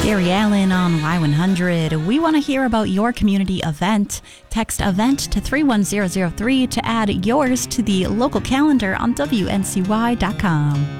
Gary Allen on Y100. We want to hear about your community event. Text event to 31003 to add yours to the local calendar on WNCY.com.